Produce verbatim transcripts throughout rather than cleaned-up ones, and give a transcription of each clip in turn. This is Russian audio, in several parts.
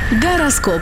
Гороскоп.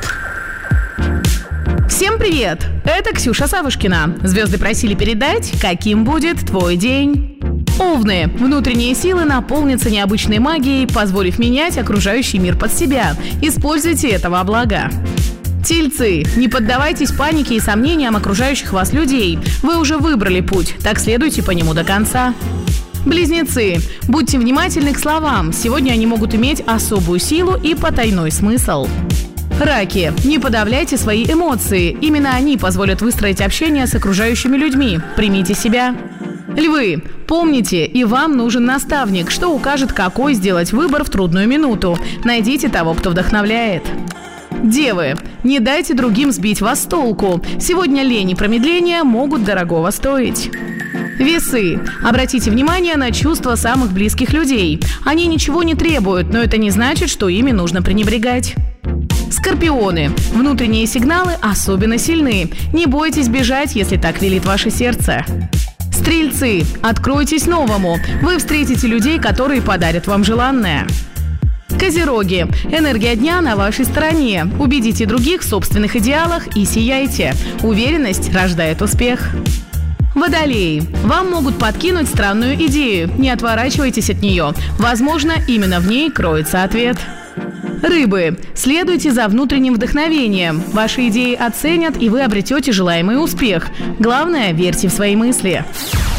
Всем привет! Это Ксюша Савушкина. Звезды просили передать, каким будет твой день. Овны. Внутренние силы наполнятся необычной магией, позволив менять окружающий мир под себя. Используйте это во благо. Тельцы. Не поддавайтесь панике и сомнениям окружающих вас людей. Вы уже выбрали путь, так следуйте по нему до конца. Близнецы. Будьте внимательны к словам. Сегодня они могут иметь особую силу и потайной смысл. Раки. Не подавляйте свои эмоции. Именно они позволят выстроить общение с окружающими людьми. Примите себя. Львы. Помните, и вам нужен наставник, что укажет, какой сделать выбор в трудную минуту. Найдите того, кто вдохновляет. Девы. Не дайте другим сбить вас с толку. Сегодня лень и промедление могут дорогого стоить. Весы. Обратите внимание на чувства самых близких людей. Они ничего не требуют, но это не значит, что ими нужно пренебрегать. Скорпионы. Внутренние сигналы особенно сильны. Не бойтесь бежать, если так велит ваше сердце. Стрельцы. Откройтесь новому. Вы встретите людей, которые подарят вам желанное. Козероги. Энергия дня на вашей стороне. Убедите других в собственных идеалах и сияйте. Уверенность рождает успех. Водолеи. Вам могут подкинуть странную идею. Не отворачивайтесь от нее. Возможно, именно в ней кроется ответ. Рыбы. Следуйте за внутренним вдохновением. Ваши идеи оценят, и вы обретете желаемый успех. Главное, верьте в свои мысли.